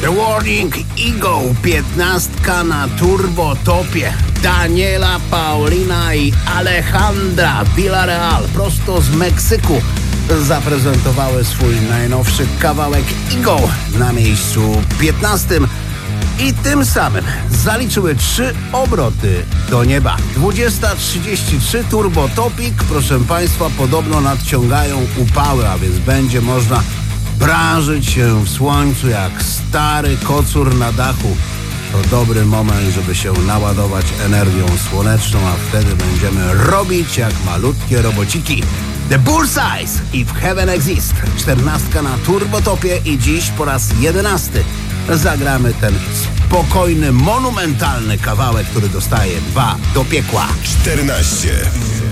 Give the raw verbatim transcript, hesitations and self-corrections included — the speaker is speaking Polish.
The Warning Eagle, piętnastka na turbotopie. Daniela, Paulina i Alejandra Villarreal prosto z Meksyku zaprezentowały swój najnowszy kawałek Eagle na miejscu piętnastym i tym samym zaliczyły trzy obroty do nieba. dwudziesta trzydzieści trzy turbotopik, proszę Państwa, podobno nadciągają upały, a więc będzie można branżyć się w słońcu jak stary kocur na dachu. To dobry moment, żeby się naładować energią słoneczną, a wtedy będziemy robić jak malutkie robociki. The Bullseyes, If Heaven Exists, czternastka na turbotopie i dziś po raz jedenasty zagramy ten spokojny, monumentalny kawałek, który dostaje dwa do piekła. czternaście.